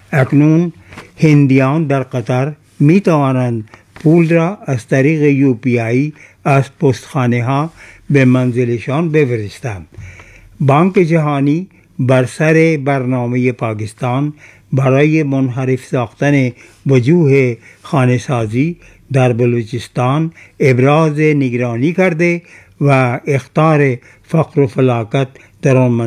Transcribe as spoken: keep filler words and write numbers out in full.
اکنون هندیان در قطر می توانند پول را از طریق یو پی آی از پستخانه ها به منزلشان بفرستند. بانک جهانی بر سر برنامه پاکستان برای منحرف ساختن وجوه خانه‌سازی در بلوچستان ابراز نگرانی کرده و اخطار فقر و فلاکت در آن